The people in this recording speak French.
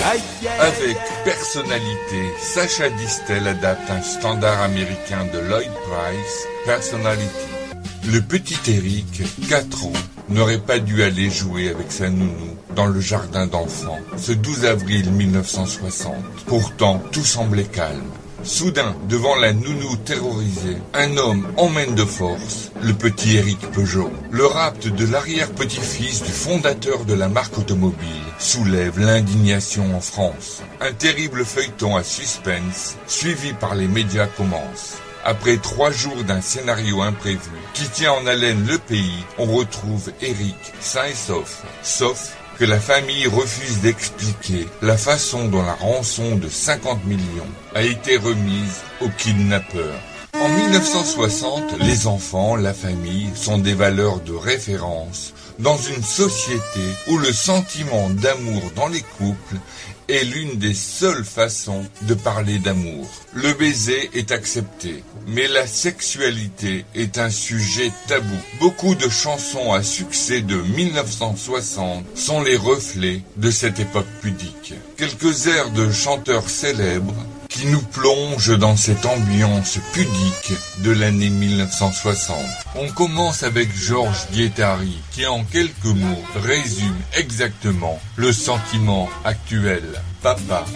Avec personnalité, Sacha Distel adapte un standard américain de Lloyd Price, Personality. Le petit Eric, 4 ans, n'aurait pas dû aller jouer avec sa nounou dans le jardin d'enfants ce 12 avril 1960. Pourtant, tout semblait calme. Soudain, devant la nounou terrorisée, un homme emmène de force le petit Éric Peugeot. Le rapt de l'arrière-petit-fils du fondateur de la marque automobile soulève l'indignation en France. Un terrible feuilleton à suspense, suivi par les médias, commence. Après 3 jours d'un scénario imprévu qui tient en haleine le pays, on retrouve Éric sain et sauf. Sauf que la famille refuse d'expliquer la façon dont la rançon de 50 millions a été remise aux kidnappeurs. En 1960, les enfants, la famille sont des valeurs de référence dans une société où le sentiment d'amour dans les couples est l'une des seules façons de parler d'amour. Le baiser est accepté, mais la sexualité est un sujet tabou. Beaucoup de chansons à succès de 1960 sont les reflets de cette époque pudique. Quelques airs de chanteurs célèbres qui nous plongent dans cette ambiance pudique de l'année 1960. On commence avec Georges Guettari, qui en quelques mots résume exactement le sentiment actuel. Papa,